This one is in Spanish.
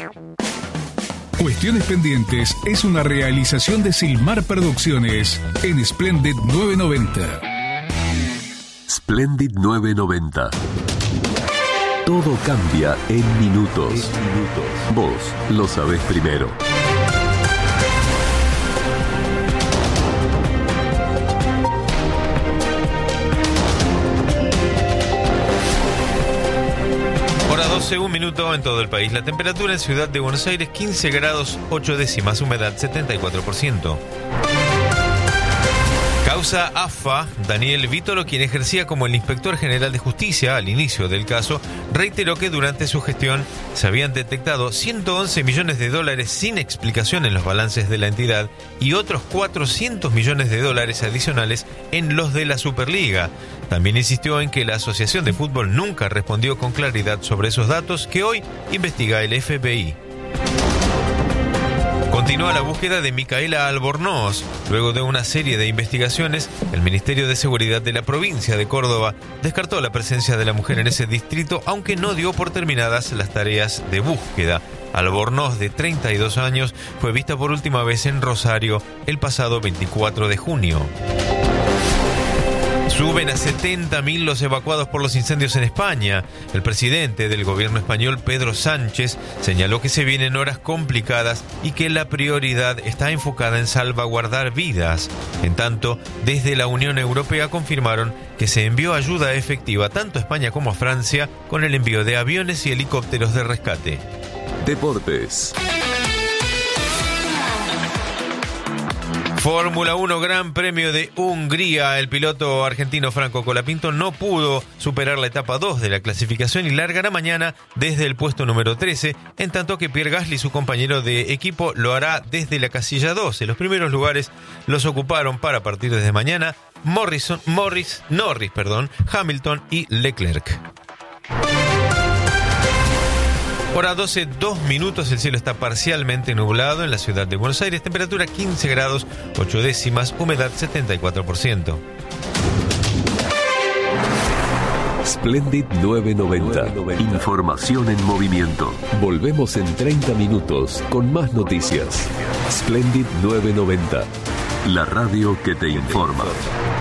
Cuestiones Pendientes es una realización de Silmar Producciones en Splendid 990. Splendid 990. Todo cambia en minutos. Vos lo sabés primero. Hora 12, 1 minuto en todo el país. La temperatura en Ciudad de Buenos Aires, 15 grados 8 décimas, humedad 74%. Causa AFA, Daniel Vítolo, quien ejercía como el inspector general de justicia al inicio del caso, reiteró que durante su gestión se habían detectado 111 millones de dólares sin explicación en los balances de la entidad y otros 400 millones de dólares adicionales en los de la Superliga. También insistió en que la Asociación de Fútbol nunca respondió con claridad sobre esos datos que hoy investiga el FBI. Continúa la búsqueda de Micaela Albornoz. Luego de una serie de investigaciones, el Ministerio de Seguridad de la provincia de Córdoba descartó la presencia de la mujer en ese distrito, aunque no dio por terminadas las tareas de búsqueda. Albornoz, de 32 años, fue vista por última vez en Rosario el pasado 24 de junio. Suben a 70.000 los evacuados por los incendios en España. El presidente del gobierno español, Pedro Sánchez, señaló que se vienen horas complicadas y que la prioridad está enfocada en salvaguardar vidas. En tanto, desde la Unión Europea confirmaron que se envió ayuda efectiva tanto a España como a Francia con el envío de aviones y helicópteros de rescate. Deportes. Fórmula 1 Gran Premio de Hungría. El piloto argentino Franco Colapinto no pudo superar la etapa 2 de la clasificación y largará mañana desde el puesto número 13, en tanto que Pierre Gasly, su compañero de equipo, lo hará desde la casilla 12. Los primeros lugares los ocuparon para partir desde mañana Norris, Hamilton y Leclerc. Hora 12, 2 minutos, el cielo está parcialmente nublado en la ciudad de Buenos Aires, temperatura 15 grados 8 décimas, humedad 74%. Splendid 990. Información en movimiento. Volvemos en 30 minutos con más noticias. Splendid 990. La radio que te informa.